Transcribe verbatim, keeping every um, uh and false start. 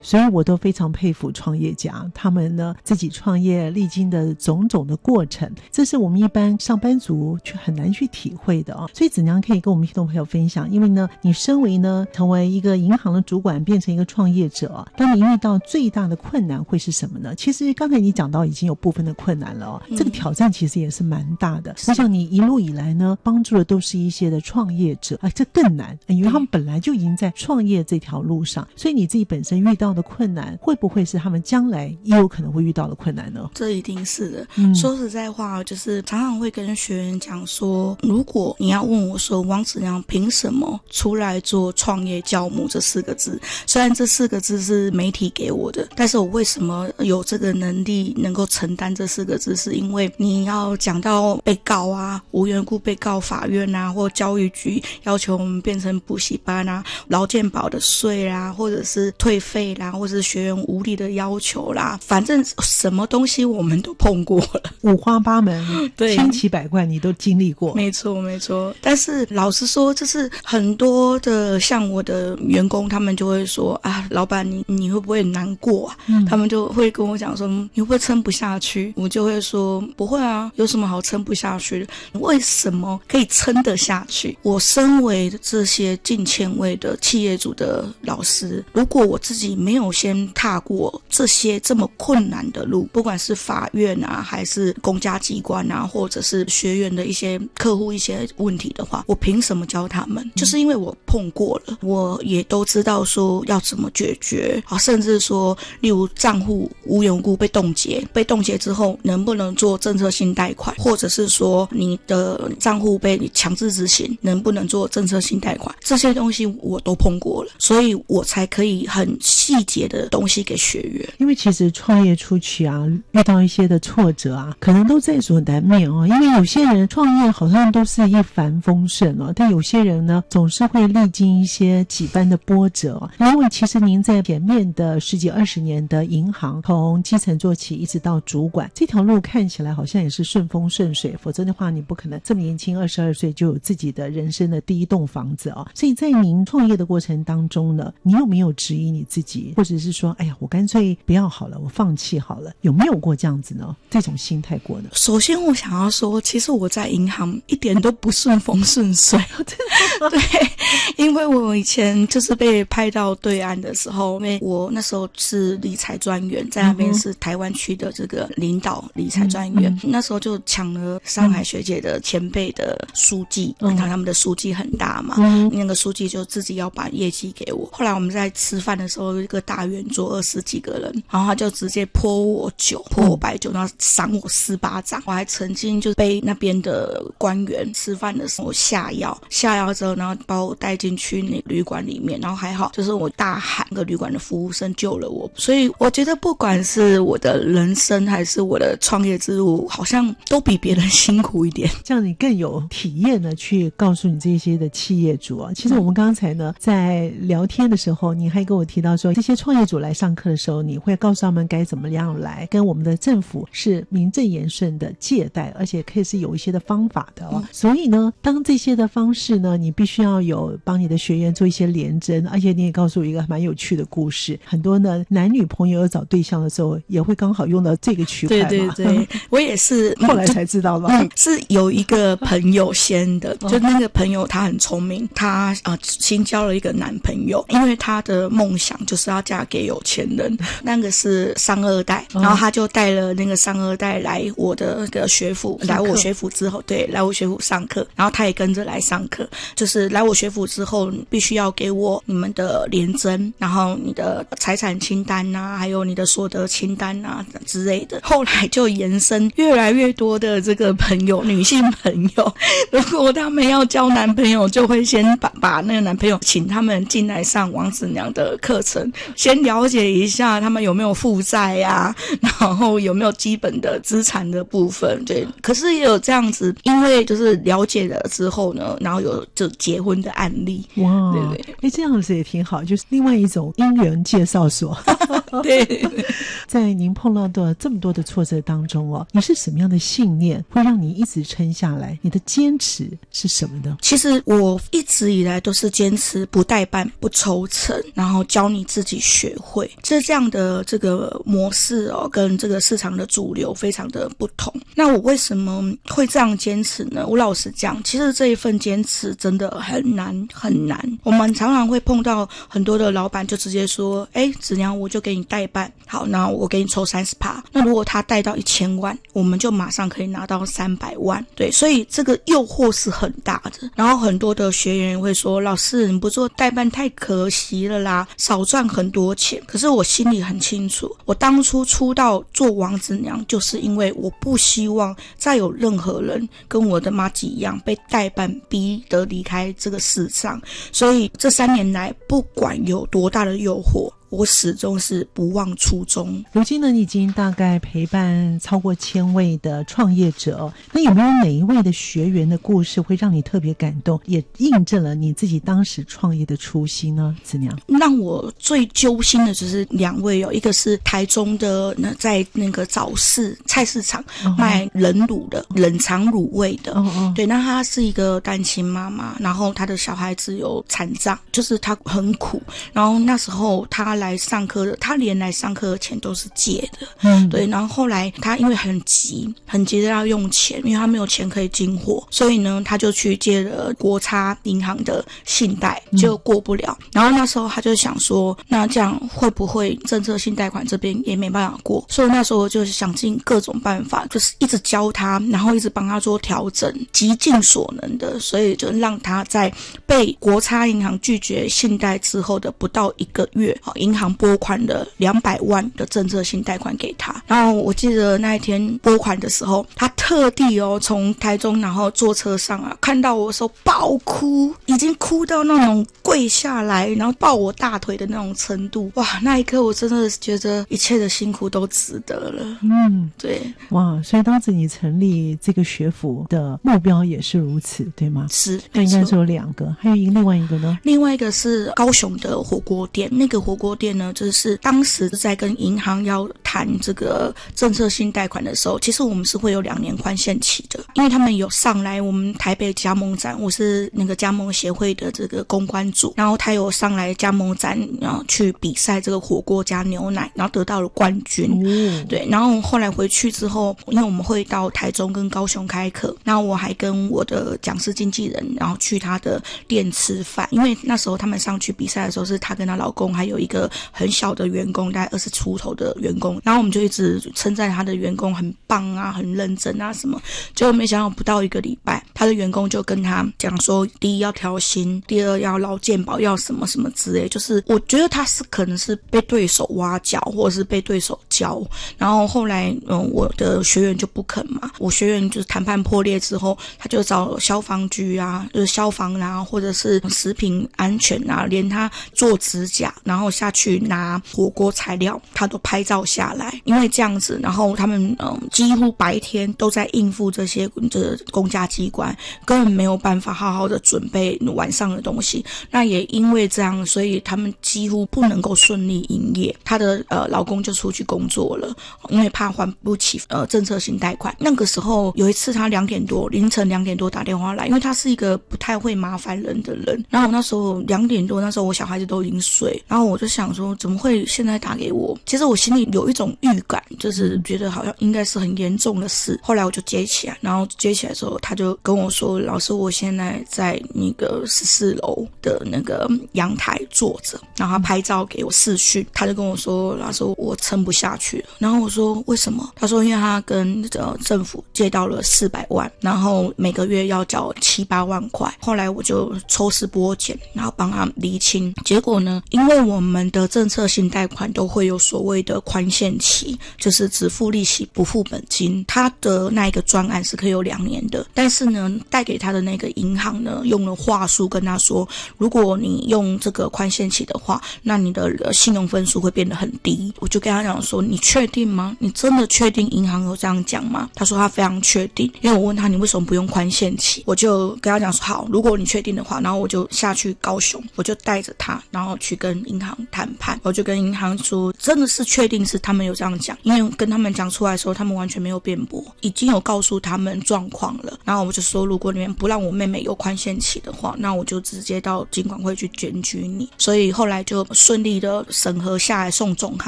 所以我都非常佩服创业家，他们呢自己创业历经的种种的过程，这是我们一般上班族却很难去体会的哦。所以子娘可以跟我们听众朋友分享，因为呢你身为呢成为一个银行的主管，变成一个创业者，当你遇到最大的困难会是什么呢？其实刚才你讲到已经有部分的困难了哦，这个挑战其实也是蛮大的。我想你一路以来呢帮助的都是一些的创业者啊，这更难，因为他们本来就已经在创业这条路上，所以你自己本身遇到的困难会不会是他们将来也有可能会遇到的困难呢？ 这一定是的、 嗯、 说实在话，就是常常会跟学员讲说，如果你要问我说王子良凭什么出来做创业教母这四个字，虽然这四个字是媒体给我的，但是我为什么有这个能力能够承担这四个字，是因为你要讲到被告啊，无缘故被告法院啊，或教育局要求我们变成补习班啊，劳健保的税啦，或者是退费啦，或者是学员无理的要求啦，反正什么东西我们都碰过了， 五花八门，对，千奇百怪你都经历过。 没错没错。但是老实说，就是很多的像我的员工，他们就会说啊，老板你你会不会很难过啊、嗯、他们就会跟我讲说你会不会撑不下去，我就会说不会啊，有什么好撑不下去的，为什么可以撑得下去？我身为这些近千位的企业主的老师，如果我自己没有先踏过这些这么困难的路，不管是法院啊，还是公家机关啊，或者是学员的一些客户一些问题的话，我凭什么教他们？嗯、就是因为我碰过了，我也都知道说要怎么解决啊，甚至说例如账户无缘无故被冻结，被冻结之后能不能做政策性贷款，或者是说你的账户被强制执行，能不能做政策性贷款，这些东西我都碰过了，所以我才可以很细节的东西给学员。 因为其实创业初期啊，遇到一些的挫折啊，可能都在所难免哦。因为有些人创业好像都是一帆风顺哦，但有些人呢，总是会历经一些几番的波折哦。因为其实您在前面的十几二十年的银行，从基层做起一直到主管，这条路看起来好像也是顺风顺水，否则的话你不可能这么年轻二十二岁就有自己的人生的第一栋房子哦。所以在您创业的过程当中呢，你有没有质疑你自己，或者是说哎呀我干脆不要好了，我放弃好了，有没有过这样子呢？这种心态过呢？ 首先我想要说，其实我在银行一点都不顺风顺水对，因为我以前就是被派到对岸的时候，因为我那时候是理财专员，在那边是台湾区的这个领导理财专员、嗯、那时候就抢了上海学姐的前辈的书记，嗯、他们的书记很大嘛、嗯、那个书记就自己要把业绩给我。后来我们在吃饭的时候，一个大圆桌二十几个人，然后他就直接泼我酒，泼我白酒，然后赏我四巴掌。我还曾经就被那边的官员吃饭的时候下药，下药之后然后把我带进去那旅馆里面，然后还好就是我大喊，那个旅馆的服务生救了我。所以我觉得不管是我的人生还是我的创业之路，好像都比别人辛苦一点， 这样你更有体验的去告诉你这些的企业主啊。其实我们刚才呢在聊天的时候，你还跟我提到说，这些创业主来上课的时候，你会告诉他们该怎么样来跟我们的政府是名正言顺的借贷，而且可以是有一些的方法的哦。嗯、所以呢，当这些的方式呢，你必须要有帮你的学员做一些连针，而且你也告诉我一个蛮有趣的故事，很多呢男女朋友要找对象的时候，也会刚好用到这个区块嘛。对对对， 我也是后来才知道吧、 嗯，是有一个朋友先的，就那个朋友他很聪明，他呃新交了一个男朋友，因为他的梦想就是要嫁给有钱人，那个是商二代，然后他就带了那个商二代来我的那个学府，来我学府之后，对，来我学府上课，然后他也跟着来上课，就是来我学府之后必须要给我你们的联征，然后你的财产清单啊，还有你的所得清单啊之类的。后来就延伸越来越多的这个朋友，女性朋友，如果他们要交男朋友，就会先把把那个男朋友请他们进来上王子娘的课程，先了解一下他们有没有负债啊，然后有没有基本的资产的部分。对，可是也有这样子，因为就是了解了之后呢，然后有就结婚的案例。 哇，对对，哎，这样子也挺好，就是另外一种姻缘介绍所。 对， 在您碰到的这么多的挫折当中哦，你是什么样的信念会让你一直撑下来？你的坚持是什么呢？ 其实我一直以来都是坚持不代办、不抽成，然后教你自己学会。这这样的这个模式哦，跟这个市场的主流非常的不同。那我为什么会这样坚持呢？我老实讲，其实这一份坚持真的很难很难。我们常常会碰到很多的老板就直接说，诶，子良，我就给你代办，好，那我给你抽 百分之三十。 那如果他贷到一千万，我们就马上可以拿到三百万。对，所以这个诱惑是很大的。然后很多的学员会说，老师你不做代办太可惜了啦，少赚很多钱。可是我心里很清楚，我当初出道做王子娘，就是因为我不希望再有任何人跟我的妈吉一样被代办逼得离开这个市场。所以这三年来，不管有多大的诱惑，我始终是不忘初衷。 如今呢，你已经大概陪伴超过千位的创业者，那有没有哪一位的学员的故事会让你特别感动，也印证了你自己当时创业的初心呢？子娘， 让我最揪心的就是两位哦，一个是台中的那在那个早市菜市场卖冷卤的、哦、冷藏卤味的，哦哦对，那她是一个单亲妈妈，然后她的小孩子有残障，就是她很苦，然后那时候她来上课的，他连来上课的钱都是借的，嗯，对。然后后来他因为很急，很急的要用钱，因为他没有钱可以进货，所以呢，他就去借了国差银行的信贷，就过不了。嗯、然后那时候他就想说，那这样会不会政策性贷款这边也没办法过？所以那时候就是想尽各种办法，就是一直教他，然后一直帮他做调整，极尽所能的，所以就让他在被国差银行拒绝信贷之后的不到一个月，好，银行拨款了两百万的政策性贷款给他。然后我记得那一天拨款的时候，他特地哦从台中然后坐车上啊，看到我的时候爆哭，已经哭到那种跪下来然后抱我大腿的那种程度。哇，那一刻我真的觉得一切的辛苦都值得了。嗯，对。 哇，所以当时你成立这个学府的目标也是如此，对吗？ 是， 那应该是有两个，还有一个另外一个呢？ 另外一个是高雄的火锅店，那个火锅店呢，就是当时在跟银行要谈这个政策性贷款的时候，其实我们是会有两年宽限期的，因为他们有上来我们台北加盟展，我是那个加盟协会的这个公关组，然后他有上来加盟展，然后去比赛这个火锅加牛奶，然后得到了冠军。嗯、对，然后后来回去之后，因为我们会到台中跟高雄开课，然后我还跟我的讲师经纪人，然后去他的店吃饭，因为那时候他们上去比赛的时候，是她跟她老公还有一个很小的员工，大概二十出头的员工，然后我们就一直称赞他的员工很棒啊，很认真啊什么。结果没想到不到一个礼拜，他的员工就跟他讲说，第一要调薪，第二要劳健保，要什么什么之类。就是我觉得他是可能是被对手挖角，或者是被对手教。然后后来，嗯，我的学员就不肯嘛，我学员就是谈判破裂之后，他就找消防局啊，就是消防啊，或者是食品安全啊，连他做指甲，然后下去拿火锅材料，他都拍照下来。因为这样子，然后他们嗯几乎白天都在应付这些这公家机关，根本没有办法好好的准备晚上的东西。那也因为这样，所以他们几乎不能够顺利营业。她的呃老公就出去工作了，因为怕还不起呃政策性贷款。那个时候有一次他两点多凌晨两点多打电话来，因为他是一个不太会麻烦人的人。然后我那时候两点多，那时候我小孩子都已经睡，然后我就想说怎么会现在打给我？其实我心里有一种预感，就是觉得好像应该是很严重的事。后来我就接起来，然后接起来的时候，他就跟我说：“老师，我现在在那个十四楼的那个阳台坐着。”然后他拍照给我视讯，他就跟我说：“老师，我撑不下去了。”然后我说：“为什么？”他说：“因为他跟呃政府借到了四百万，然后每个月要缴七八万块。”后来我就抽丝剥茧，然后帮他厘清。结果呢，因为我们的政策性贷款都会有所谓的宽限期，就是只付利息不付本金。他的那一个专案是可以有两年的，但是呢，贷给他的那个银行呢，用了话术跟他说，如果你用这个宽限期的话，那你的信用分数会变得很低。我就跟他讲说， 说你确定吗？你真的确定银行有这样讲吗？他说他非常确定，因为我问他你为什么不用宽限期，我就跟他讲说好，如果你确定的话，然后我就下去高雄，我就带着他然后去跟银行谈判。我就跟银行说真的是确定是他们有这样讲，因为跟他们讲出来的时候他们完全没有辩驳，已经有告诉他们状况了。然后我就说如果你们不让我妹妹有宽限期的话，那我就直接到金管会去检举你。所以后来就顺利的审核下来送总行，